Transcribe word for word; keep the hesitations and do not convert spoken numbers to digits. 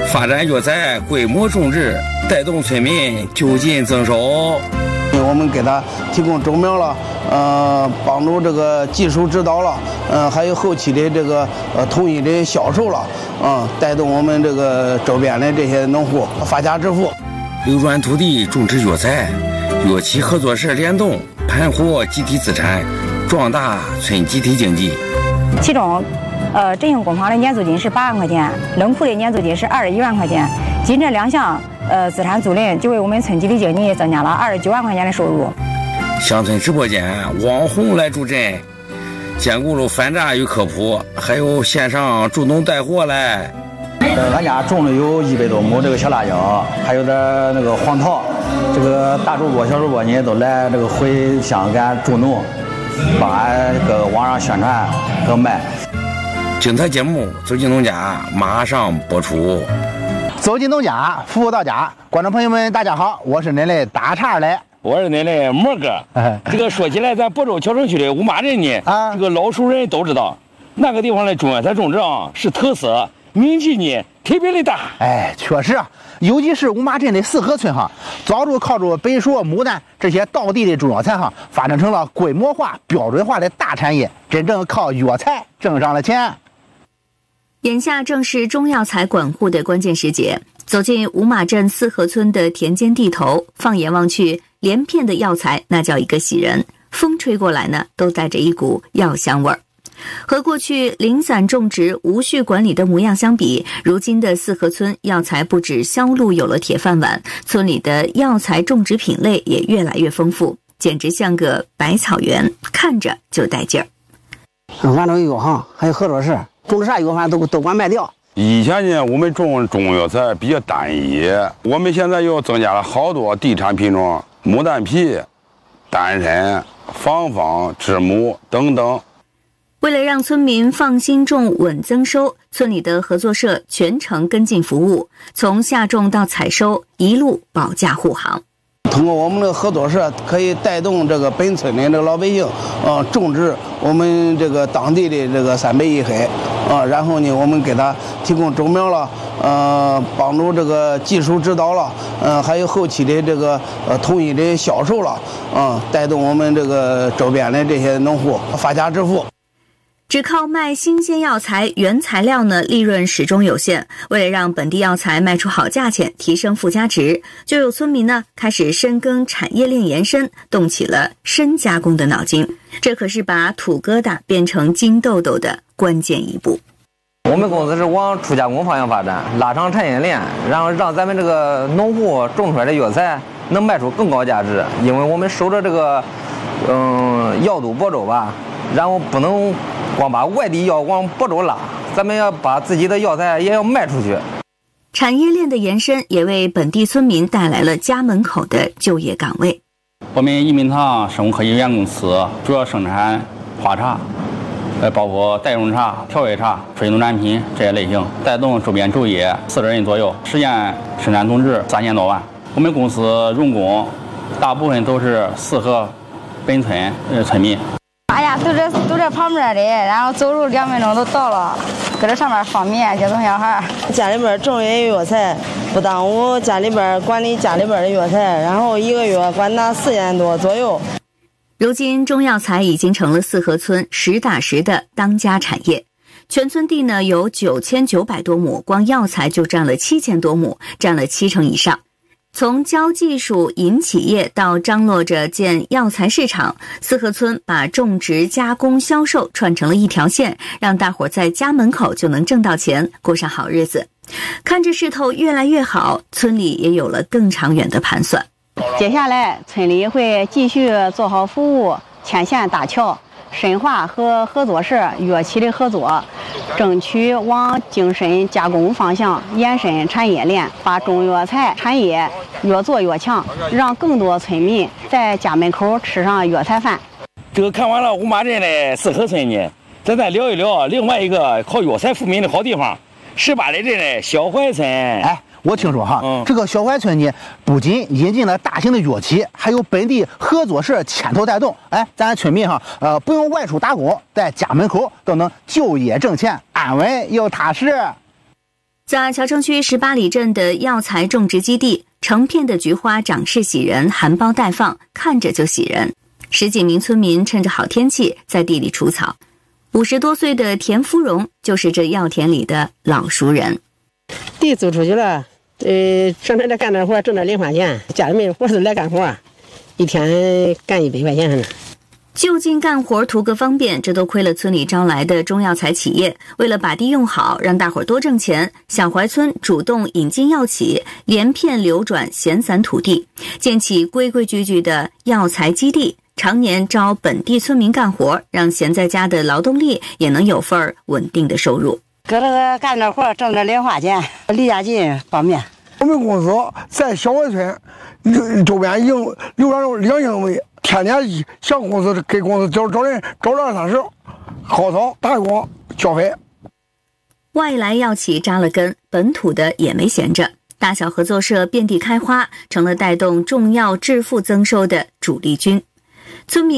发展药材规模种植，带动村民就近增收。 我们给他提供种苗了，呃，帮助这个技术指导了，呃，还有后期的这个呃统一的销售了，啊、呃，带动我们这个周边的这些农户发家致富。 流转土地种植药材，药企合作社联动，盘活集体资产，壮大村集体经济。 其中，呃，振兴工坊的年租金是八万块钱，冷库的年租金是二十一万块钱，仅这两项。呃，资产租赁就为我们村集体经济增加了二十九万块钱的收入。 乡村直播间网红来助阵，兼顾了反诈与科普，还有线上助农带货来。 呃，俺家种了有一百多亩这个小辣椒，还有点那个黄桃。这个大主播、小主播呢都来这个回乡给俺助农，帮俺这个网上宣传和卖。 精彩节目《走进农家》马上播出。 走进农家，服务到家。观众朋友们，大家好，我是恁的大叉嘞， 我是恁的莫哥。哎、这个说起来，咱亳州谯城区的五马镇呢，啊，这个老熟人都知道，那个地方的中药材种植啊是特色，名气呢特别的大。 哎，确实啊，尤其是五马镇的四河村哈，早就靠着北树、牡丹这些道地的中药材哈，发展成了规模化、标准化的大产业，真正靠药材挣上了钱。 眼下正是中药材管护的关键时节，走进五马镇四河村的田间地头，放眼望去，连片的药材那叫一个喜人，风吹过来呢，都带着一股药香味儿。和过去零散种植、无序管理的模样相比，如今的四河村药材不止销路有了铁饭碗，村里的药材种植品类也越来越丰富，简直像个百草园，看着就带劲儿。 俺这有药行，还有合作社。种啥药反正都都管卖掉。 以前呢，我们种中药材比较单一，我们现在又增加了好多地产品种，牡丹皮、丹参、芳芳、知母等等。 为了让村民放心种、稳增收，村里的合作社全程跟进服务，从下种到采收，一路保驾护航。 通过我们的合作社，可以带动这个本村的这个老百姓，呃，种植我们这个当地的这个三北一黑，啊、呃，然后呢，我们给他提供种苗了，呃，帮助这个技术指导了，呃，还有后期的这个呃统一的销售了，啊、呃，带动我们这个周边的这些农户发家致富。 只靠卖新鲜药材原材料呢，利润始终有限。为了让本地药材卖出好价钱，提升附加值，就有村民呢开始深耕产业链延伸，动起了深加工的脑筋。这可是把土疙瘩变成金豆豆的关键一步。 我们公司是往初加工方向发展，拉长产业链，然后让咱们这个农户种出来的药材能卖出更高价值。因为我们守着这个，嗯，药都亳州吧，然后不能光把外地药往亳州拉，咱们要把自己的药材也要卖出去。 产业链的延伸也为本地村民带来了家门口的就业岗位。 我们益民堂生物科技有限公司主要生产花茶，呃，包括代用茶、调味茶、水农产品这些类型，带动周边就业四十人左右，实现生产总值三千多万。我们公司用工大部分都是四河本村呃村民。 哎呀，都这都这旁边的，然后走路两分钟都到了，搁这上面方便接送小孩。 家里边种也有药材，不耽误家里边管理家里边的药材，然后一个月管拿四千多左右。 如今中药材已经成了四河村实打实的当家产业，全村地呢有九千九百多亩，光药材就占了七千多亩，占了七成以上。从教技术引企业到张罗着建药材市场，四河村把种植、加工、销售串成了一条线，让大伙在家门口就能挣到钱，过上好日子。看着势头越来越好，村里也有了更长远的盘算。 接下来村里会继续做好服务，牵线搭桥，深化和合作社、药企的合作，争取往精深加工方向延伸产业链，把中药材产业越做越强，让更多村民在家门口吃上药材饭。 这个看完了五马镇的四河村呢，咱再聊一聊另外一个靠药材富民的好地方——十八里镇的小槐村。 哎，我听说哈，嗯、这个小槐村呢，不仅引进了大型的药企，还有本地合作社牵头带动。哎，咱村民哈，呃，不用外出打工，在家门口都能就业挣钱，安稳又踏实。 在谯城区十八里镇的药材种植基地，成片的菊花长势喜人，含苞待放，看着就喜人。十几名村民趁着好天气在地里除草。五十多岁的田芙蓉就是这药田里的老熟人。 地租出去了，呃，正常来干点活挣点零花钱，家里没有活就来干活，一天干一百块钱呢。 就近干活图个方便，这都亏了村里招来的中药材企业。为了把地用好，让大伙儿多挣钱，小槐村主动引进药企，连片流转闲散土地，建起规规矩矩的药材基地，常年招本地村民干活，让闲在家的劳动力也能有份稳定的收入。 搁这个干点活挣点零花钱，离家近方便。 我们公司在小槐村周边营流转两英里，天天向公司给公司找找人找二三十，薅草打光交费。 外来药企扎了根，本土的也没闲着，大小合作社遍地开花，成了带动种药致富增收的主力军。村民